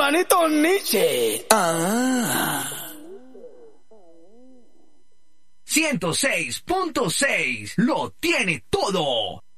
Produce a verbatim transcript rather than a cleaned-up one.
hermanito Nietzsche. Ah. ciento seis punto seis lo tiene todo.